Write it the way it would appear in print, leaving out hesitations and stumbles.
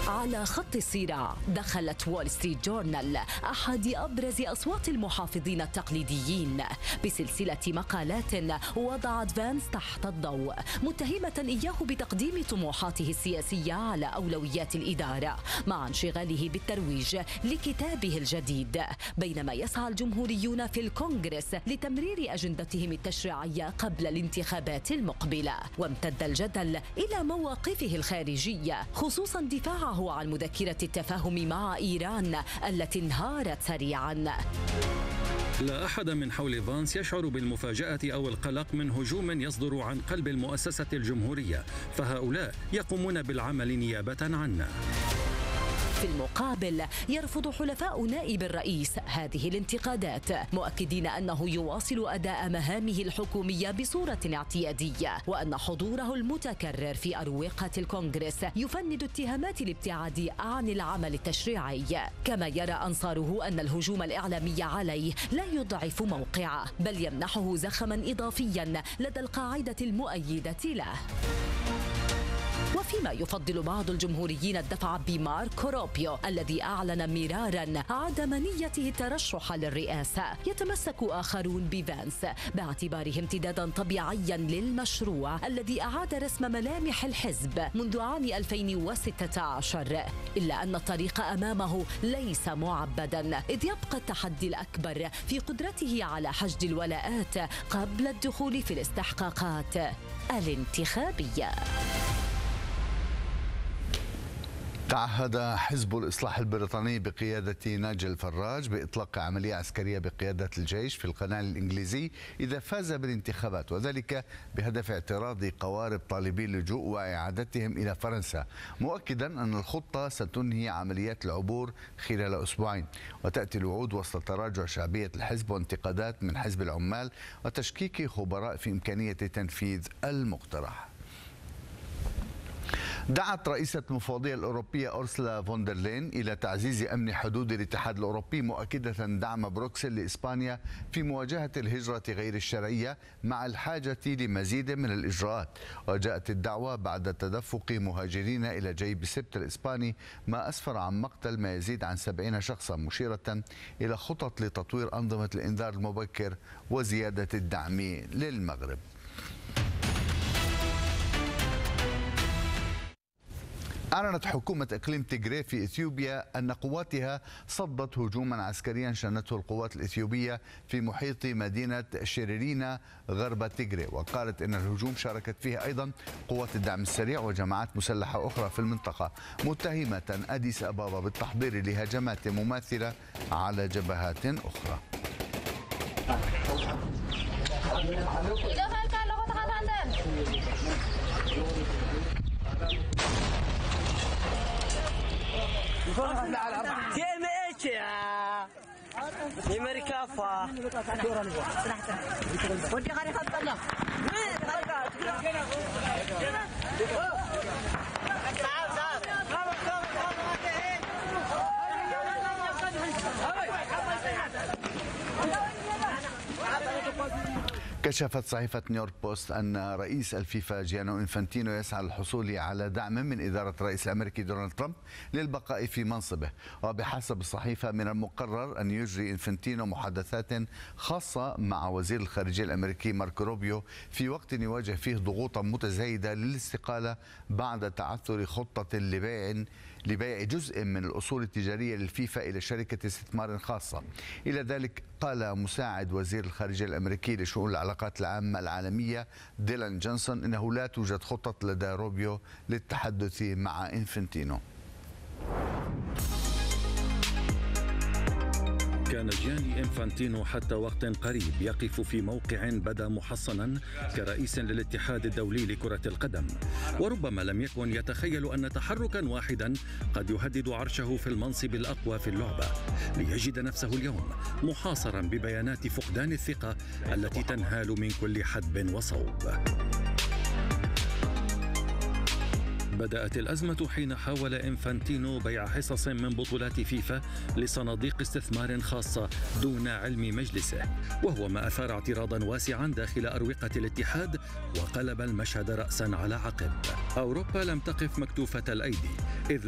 على خط الصراع دخلت وول ستريت جورنال أحد أبرز أصوات المحافظين التقليديين بسلسلة مقالات وضعت فانس تحت الضوء، متهمة إياه بتقديم طموحاته السياسية على أولويات الإدارة مع انشغاله بالترويج لكتابه الجديد، بينما يسعى الجمهوريون في الكونغرس لتمرير أجندتهم التشريعية قبل الانتخابات المقبلة. وامتد الجدل إلى مواقفه الخارجية، خصوصا دفاعه عن مذكرة التفاهم مع إيران التي انهارت سريعا. لا أحد من حول فانس يشعر بالمفاجأة أو القلق من هجوم يصدر عن قلب المؤسسة الجمهورية، فهؤلاء يقومون بالعمل نيابة عنه. في المقابل يرفض حلفاء نائب الرئيس هذه الانتقادات، مؤكدين أنه يواصل أداء مهامه الحكومية بصورة اعتيادية، وأن حضوره المتكرر في أروقة الكونغرس يفند اتهامات الابتعاد عن العمل التشريعي. كما يرى أنصاره أن الهجوم الإعلامي عليه لا يضعف موقعه، بل يمنحه زخما إضافيا لدى القاعدة المؤيدة له. وفيما يفضل بعض الجمهوريين الدفع بماركو روبيو الذي أعلن مرارا عدم نيته الترشح للرئاسة، يتمسك آخرون بفانس باعتباره امتدادا طبيعيا للمشروع الذي أعاد رسم ملامح الحزب منذ عام 2016، إلا أن الطريق أمامه ليس معبدا، إذ يبقى التحدي الأكبر في قدرته على حشد الولاءات قبل الدخول في الاستحقاقات الانتخابية. تعهد حزب الإصلاح البريطاني بقيادة ناجل فراج بإطلاق عملية عسكرية بقيادة الجيش في القناة الإنجليزي إذا فاز بالانتخابات، وذلك بهدف اعتراض قوارب طالبي اللجوء وإعادتهم إلى فرنسا، مؤكدا أن الخطة ستنهي عمليات العبور خلال أسبوعين. وتأتي الوعود وسط تراجع شعبية الحزب وانتقادات من حزب العمال وتشكيك خبراء في إمكانية تنفيذ المقترح. دعت رئيسة المفوضية الأوروبية أورسولا فوندرلاين إلى تعزيز أمن حدود الاتحاد الأوروبي، مؤكدة دعم بروكسل لإسبانيا في مواجهة الهجرة غير الشرعية مع الحاجة لمزيد من الإجراءات. وجاءت الدعوة بعد تدفق مهاجرين إلى جيب سبت الإسباني، ما أسفر عن مقتل ما يزيد عن 70 شخصا، مشيرة إلى خطط لتطوير أنظمة الإنذار المبكر وزيادة الدعم للمغرب. أعلنت حكومة إقليم تيغري في إثيوبيا أن قواتها صدت هجوما عسكريا شنته القوات الإثيوبية في محيط مدينة شيريرينا غرب تيغري، وقالت أن الهجوم شاركت فيه أيضا قوات الدعم السريع وجماعات مسلحة أخرى في المنطقة، متهمة أديس أبابا بالتحضير لهجمات مماثلة على جبهات أخرى. كشفت صحيفة نيويورك بوست أن رئيس الفيفا جيانو إنفانتينو يسعى للحصول على دعم من إدارة الرئيس الأمريكي دونالد ترامب للبقاء في منصبه. وبحسب الصحيفة من المقرر أن يجري إنفانتينو محادثات خاصة مع وزير الخارجية الأمريكي ماركو روبيو في وقت يواجه فيه ضغوطا متزايدة للاستقالة بعد تعثر خطة لبيع جزء من الأصول التجارية للفيفا إلى شركة استثمار خاصة. إلى ذلك قال مساعد وزير الخارجية الأمريكي لشؤون العلاقات العامة العالمية ديلان جونسون إنه لا توجد خطط لدى روبيو للتحدث مع إنفانتينو. كان جياني إنفانتينو حتى وقت قريب يقف في موقع بدا محصنا كرئيس للاتحاد الدولي لكرة القدم، وربما لم يكن يتخيل أن تحركا واحدا قد يهدد عرشه في المنصب الأقوى في اللعبة، ليجد نفسه اليوم محاصرا ببيانات فقدان الثقة التي تنهال من كل حدب وصوب. بدأت الأزمة حين حاول إنفانتينو بيع حصص من بطولات فيفا لصناديق استثمار خاصة دون علم مجلسه، وهو ما أثار اعتراضا واسعا داخل أروقة الاتحاد وقلب المشهد رأسا على عقب. أوروبا لم تقف مكتوفة الأيدي، إذ